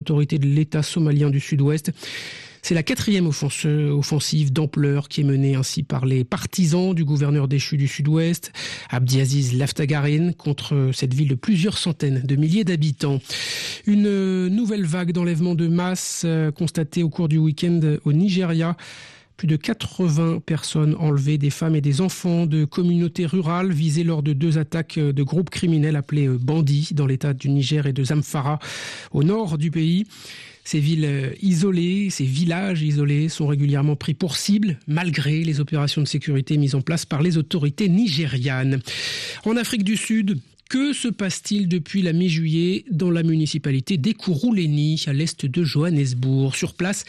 autorités de l'État somalien du Sud-Ouest. C'est la 4e offensive d'ampleur qui est menée ainsi par les partisans du gouverneur déchu du Sud-Ouest, Abdiaziz Laftagarin, contre cette ville de plusieurs centaines de milliers d'habitants. Une nouvelle vague d'enlèvements de masse constatée au cours du week-end au Nigeria. Plus de 80 personnes enlevées, des femmes et des enfants de communautés rurales visées lors de 2 attaques de groupes criminels appelés bandits dans l'état du Niger et de Zamfara au nord du pays. Ces villes isolées, ces villages isolés sont régulièrement pris pour cible malgré les opérations de sécurité mises en place par les autorités nigérianes. En Afrique du Sud, que se passe-t-il depuis la mi-juillet dans la municipalité d'Ekurhuleni, à l'est de Johannesburg? Sur place,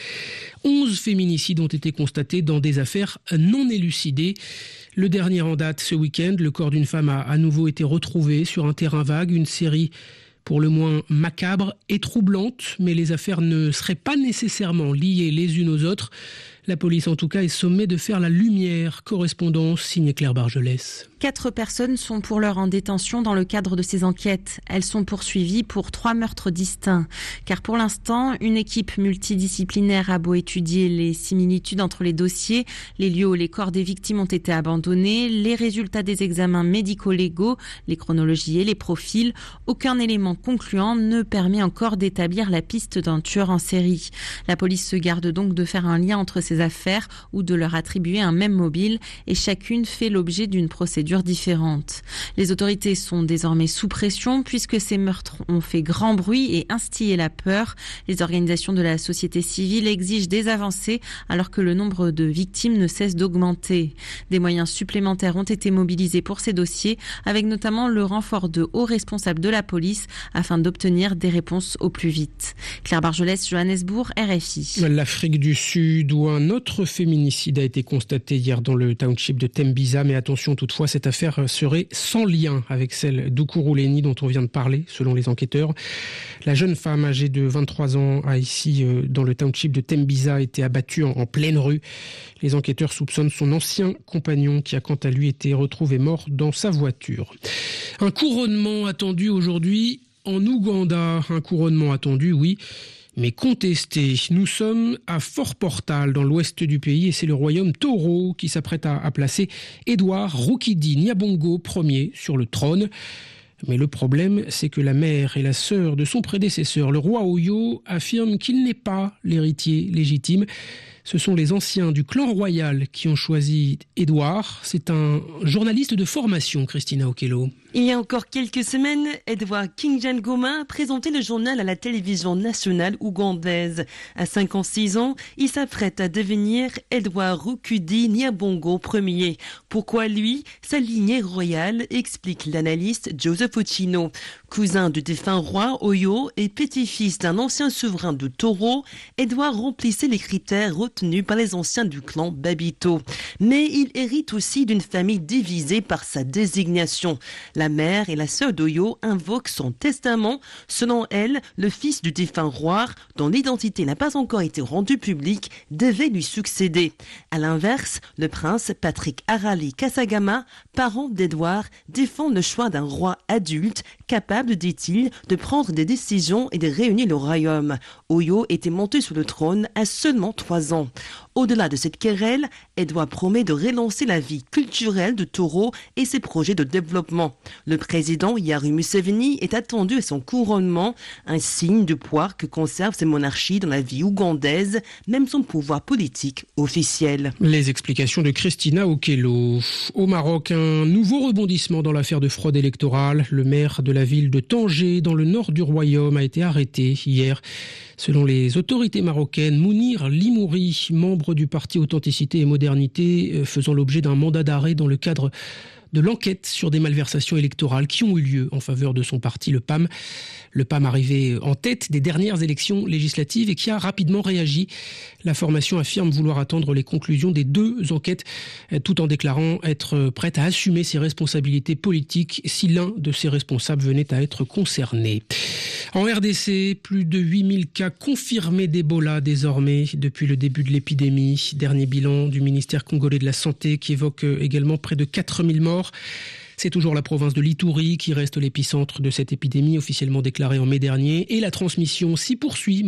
11 féminicides ont été constatés dans des affaires non élucidées. Le dernier en date ce week-end, le corps d'une femme a à nouveau été retrouvé sur un terrain vague, une série pour le moins macabre et troublante, mais les affaires ne seraient pas nécessairement liées les unes aux autres. La police, en tout cas, est sommée de faire la lumière. Correspondance signée Claire Bargelès. 4 personnes sont pour l'heure en détention dans le cadre de ces enquêtes. Elles sont poursuivies pour 3 meurtres distincts. Car pour l'instant, une équipe multidisciplinaire a beau étudier les similitudes entre les dossiers, les lieux où les corps des victimes ont été abandonnés, les résultats des examens médico-légaux, les chronologies et les profils, aucun élément concluant ne permet encore d'établir la piste d'un tueur en série. La police se garde donc de faire un lien entre ces affaires ou de leur attribuer un même mobile, et chacune fait l'objet d'une procédure différente. Les autorités sont désormais sous pression puisque ces meurtres ont fait grand bruit et instillé la peur. Les organisations de la société civile exigent des avancées alors que le nombre de victimes ne cesse d'augmenter. Des moyens supplémentaires ont été mobilisés pour ces dossiers, avec notamment le renfort de hauts responsables de la police afin d'obtenir des réponses au plus vite. Claire Bargelès, Johannesburg, RFI. L'Afrique du Sud, où un autre féminicide a été constaté hier dans le township de Tembisa, mais attention toutefois, cette affaire serait sans lien avec celle d'Ekurhuleni dont on vient de parler, selon les enquêteurs. La jeune femme âgée de 23 ans a ici, dans le township de Tembisa, été abattue en pleine rue. Les enquêteurs soupçonnent son ancien compagnon qui a quant à lui été retrouvé mort dans sa voiture. Un couronnement attendu aujourd'hui en Ouganda. Un couronnement attendu, oui, mais contesté. Nous sommes à Fort Portal, dans l'ouest du pays, et c'est le royaume Toro qui s'apprête à placer Edward Rukidi Nyabongo Ier sur le trône. Mais le problème, c'est que la mère et la sœur de son prédécesseur, le roi Oyo, affirment qu'il n'est pas l'héritier légitime. Ce sont les anciens du clan royal qui ont choisi Edouard. C'est un journaliste de formation, Christina Okello. Il y a encore quelques semaines, Edward Kinjangoma présentait le journal à la télévision nationale ougandaise. À 56 ans, il s'apprête à devenir Edward Rukidi Nyabongo Ier. Pourquoi lui? Sa lignée royale, explique l'analyste Joseph Ochino. Cousin du défunt roi Oyo et petit-fils d'un ancien souverain de Toro, Edward remplissait les critères retenus par les anciens du clan Babito. Mais il hérite aussi d'une famille divisée par sa désignation. La mère et la sœur d'Oyo invoquent son testament. Selon elle, le fils du défunt roi, dont l'identité n'a pas encore été rendue publique, devait lui succéder. À l'inverse, le prince Patrick Harali Kasagama, parent d'Edward, défend le choix d'un roi adulte, capable, dit-il, de prendre des décisions et de réunir le royaume. Oyo était monté sur le trône à seulement 3 ans. Au-delà de cette querelle, Edward promet de relancer la vie culturelle de Toro et ses projets de développement. Le président Yoweri Museveni est attendu à son couronnement, un signe de poids que conserve cette monarchie dans la vie ougandaise, même son pouvoir politique officiel. Les explications de Christina Okello. Au Maroc, un nouveau rebondissement dans l'affaire de fraude électorale. Le maire de la ville de Tanger, dans le nord du royaume, a été arrêté hier. Selon les autorités marocaines, Mounir Limouri, membre du parti Authenticité et Modernité, faisant l'objet d'un mandat d'arrêt dans le cadre de l'enquête sur des malversations électorales qui ont eu lieu en faveur de son parti, le PAM. Le PAM arrivé en tête des dernières élections législatives et qui a rapidement réagi. La formation affirme vouloir attendre les conclusions des 2 enquêtes, tout en déclarant être prête à assumer ses responsabilités politiques si l'un de ses responsables venait à être concerné. En RDC, plus de 8000 cas confirmés d'Ebola désormais depuis le début de l'épidémie. Dernier bilan du ministère congolais de la Santé qui évoque également près de 4000 morts. C'est toujours la province de l'Ituri qui reste l'épicentre de cette épidémie officiellement déclarée en mai dernier et la transmission s'y poursuit